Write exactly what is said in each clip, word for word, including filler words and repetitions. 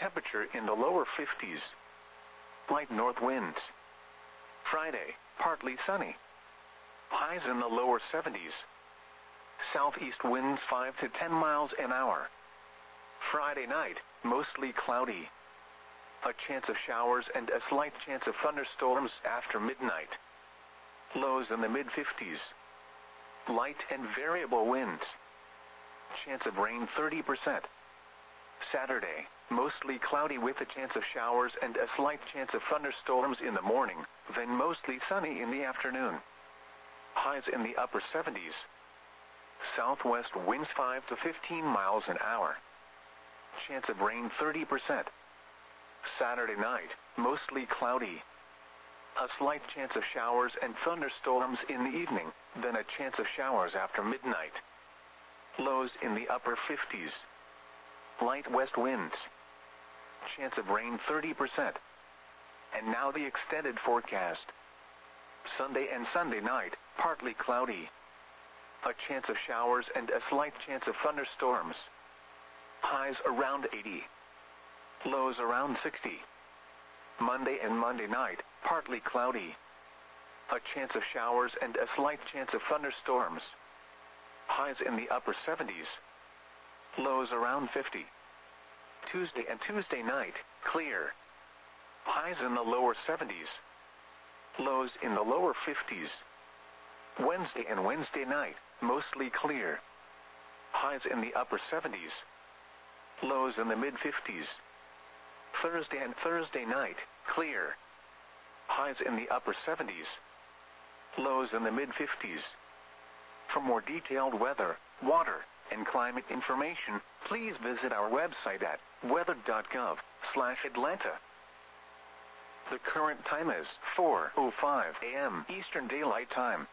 temperature in the lower fifties. Light north winds. Friday, partly sunny. Highs in the lower seventies. Southeast winds five to ten miles an hour. Friday night, mostly cloudy. A chance of showers and a slight chance of thunderstorms after midnight. Lows in the mid fifties. Light and variable winds. Chance of rain thirty percent. Saturday, mostly cloudy with a chance of showers and a slight chance of thunderstorms in the morning, then mostly sunny in the afternoon. Highs in the upper seventies. Southwest winds five to fifteen miles an hour. Chance of rain thirty percent. Saturday night, mostly cloudy. A slight chance of showers and thunderstorms in the evening, then a chance of showers after midnight. Lows in the upper fifties. Light west winds. Chance of rain thirty percent. And now the extended forecast. Sunday and Sunday night, partly cloudy. A chance of showers and a slight chance of thunderstorms. Highs around eighty. Lows around sixty. Monday and Monday night, partly cloudy. A chance of showers and a slight chance of thunderstorms. Highs in the upper seventies. Lows around fifty. Tuesday and Tuesday night, clear. Highs in the lower seventies. Lows in the lower fifties. Wednesday and Wednesday night, mostly clear. Highs in the upper seventies. Lows in the mid fifties. Thursday and Thursday night, clear. Highs in the upper seventies. Lows in the mid fifties. For more detailed weather, water, and climate information, please visit our website at weather dot gov slash Atlanta. The current time is four oh five a m Eastern Daylight Time.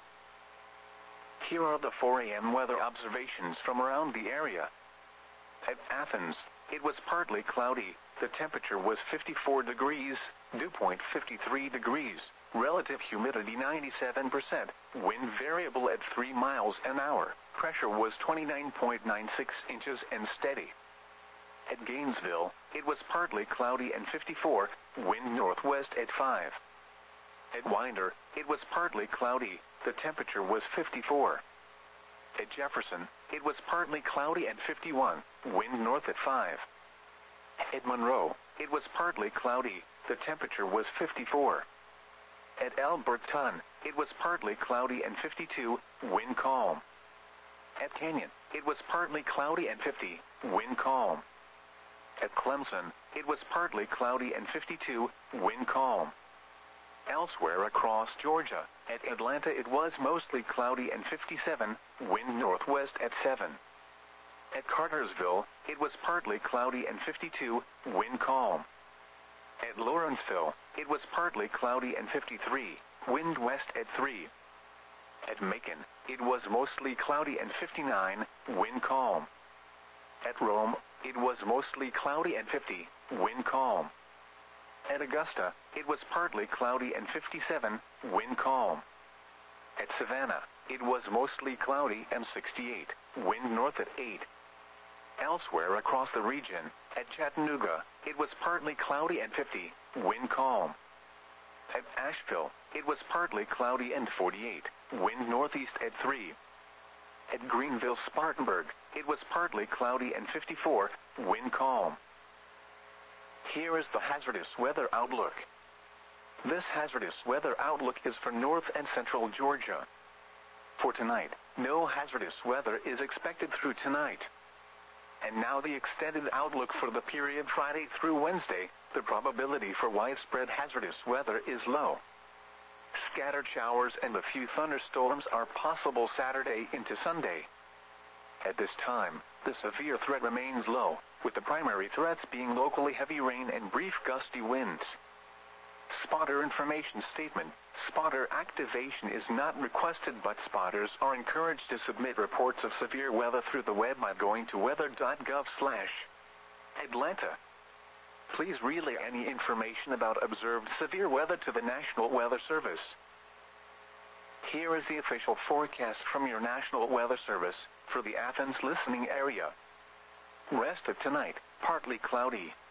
Here are the four a m weather observations from around the area. At Athens, it was partly cloudy. The temperature was fifty-four degrees, dew point fifty-three degrees, relative humidity ninety-seven percent, wind variable at three miles an hour, pressure was twenty-nine point nine six inches and steady. At Gainesville, it was partly cloudy and fifty-four, wind northwest at five. At Winder, it was partly cloudy, the temperature was fifty-four. At Jefferson, it was partly cloudy and fifty-one, wind north at five. At Monroe, it was partly cloudy, the temperature was fifty-four. At Alberton, it was partly cloudy and fifty-two, wind calm. At Canyon, it was partly cloudy and fifty, wind calm. At Clemson, it was partly cloudy and fifty-two, wind calm. Elsewhere across Georgia, at Atlanta it was mostly cloudy and fifty-seven, wind northwest at seven. At Cartersville, it was partly cloudy and fifty-two, wind calm. At Lawrenceville, it was partly cloudy and fifty-three, wind west at three. At Macon, it was mostly cloudy and fifty-nine, wind calm. At Rome, it was mostly cloudy and fifty, wind calm. At Augusta, it was partly cloudy and fifty-seven, wind calm. At Savannah, it was mostly cloudy and sixty-eight, wind north at eight. Elsewhere across the region, at Chattanooga, it was partly cloudy and fifty, wind calm. At Asheville, it was partly cloudy and forty-eight, wind northeast at three. At Greenville-Spartanburg, it was partly cloudy and fifty-four, wind calm. Here is the hazardous weather outlook. This hazardous weather outlook is for north and central Georgia. For tonight, no hazardous weather is expected through tonight. And now the extended outlook for the period Friday through Wednesday. The probability for widespread hazardous weather is low. Scattered showers and a few thunderstorms are possible Saturday into Sunday. At this time, the severe threat remains low, with the primary threats being locally heavy rain and brief gusty winds. Spotter information statement. Spotter activation is not requested, but spotters are encouraged to submit reports of severe weather through the web by going to weather dot gov slash Atlanta. Please relay any information about observed severe weather to the National Weather Service. Here is the official forecast from your National Weather Service for the Athens listening area. Rest of tonight, partly cloudy.